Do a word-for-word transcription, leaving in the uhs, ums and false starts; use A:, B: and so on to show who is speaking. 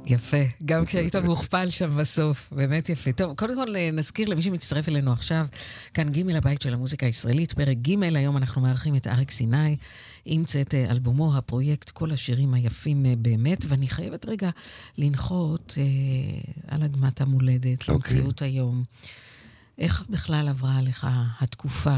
A: יפה, גם כשהיית מוכפל שם בסוף, באמת יפה. טוב, קודם כל נזכיר למי שמצטרף אלינו עכשיו, כאן ג' הבית של המוזיקה הישראלית, פרק ג', היום אנחנו מארחים את אריק סיני, עם צאת אלבומו, הפרויקט, כל השירים היפים באמת, ואני חייבת רגע לנחות אה, על אדמת המולדת, okay. למציאות היום. איך בכלל עברה לך התקופה